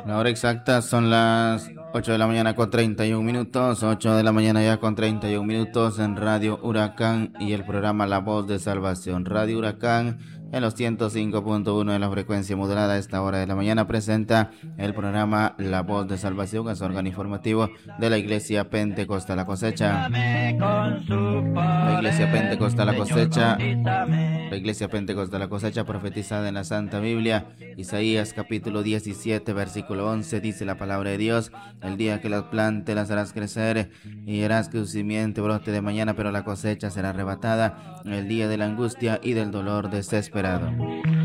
La hora exacta son las 8 de la mañana con 31 minutos, 8 de la mañana ya con 31 minutos en Radio Huracán y el programa La Voz de Salvación. Radio Huracán en los 105.1 de la frecuencia modulada a esta hora de la mañana presenta el programa La Voz de Salvación, es órgano informativo de la Iglesia Pentecostal La Cosecha. La Iglesia Pentecostal La Cosecha, la Iglesia Pentecostal La Cosecha profetizada en la Santa Biblia, Isaías capítulo 17 versículo 11 dice la palabra de Dios: el día que las plantes las harás crecer y harás que su simiente brote de mañana, pero la cosecha será arrebatada, el día de la angustia y del dolor desesperado.